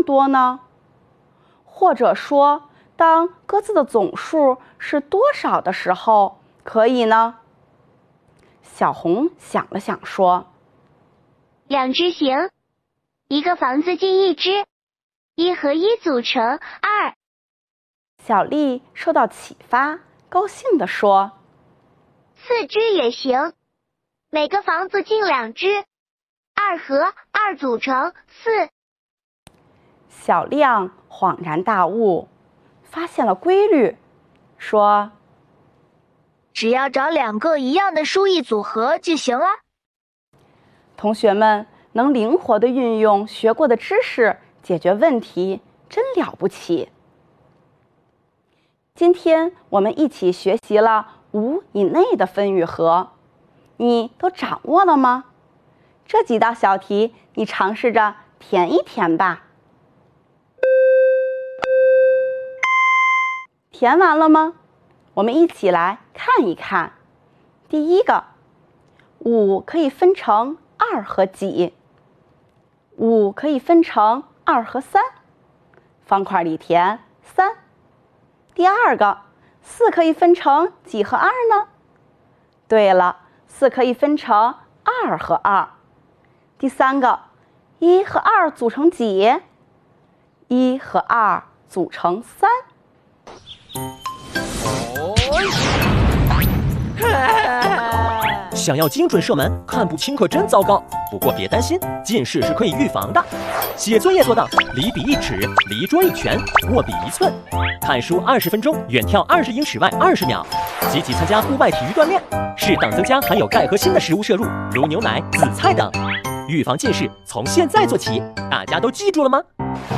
多呢？或者说，当鸽子的总数是多少的时候可以呢？小红想了想说 ，2只行，一个房子进1只，1和1组成2。 小丽受到启发，高兴地说 ，4只也行，每个房子进2只，2和2组成4。 小亮恍然大悟，发现了规律，说只要找2个一样的数义组合就行了。 同学们能灵活地运用学过的知识解决问题，真了不起。今天我们一起学习了5以内的分与合，你都掌握了吗？这几道小题你尝试着填一填吧。填完了吗？我们一起来看一看。第一个，5可以分成2和几？5可以分成2和3，方块里填3。第二个，4可以分成几和2呢？对了，4可以分成2和2。第三个，1和2组成几？1和2组成3。 想要精准射门，看不清可真糟糕。不过别担心，近视是可以预防的。写作业做到离笔1尺，离桌1拳，握笔1寸。看书20分钟，远跳20英尺外20秒。积极参加户外体育锻炼，适当增加含有钙和锌的食物摄入，如牛奶、紫菜等。预防近视从现在做起，大家都记住了吗？